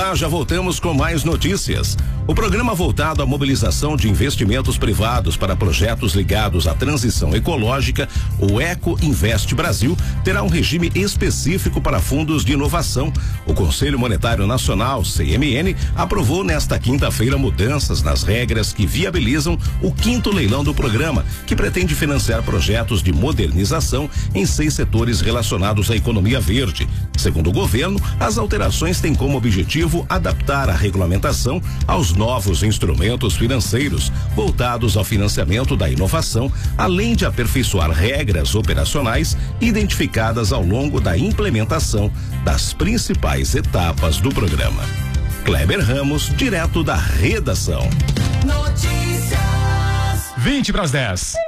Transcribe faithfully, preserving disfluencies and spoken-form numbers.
Já já voltamos com mais notícias. O programa voltado à mobilização de investimentos privados para projetos ligados à transição ecológica, o Eco Invest Brasil, terá um regime específico para fundos de inovação. O Conselho Monetário Nacional, C M N, aprovou nesta quinta-feira mudanças nas regras que viabilizam o quinto leilão do programa, que pretende financiar projetos de modernização em seis setores relacionados à economia verde. Segundo o governo, as alterações têm como objetivo adaptar a regulamentação aos novos instrumentos financeiros voltados ao financiamento da inovação, além de aperfeiçoar regras operacionais identificadas ao longo da implementação das principais etapas do programa. Kleber Ramos, direto da redação. Notícias. vinte para as dez.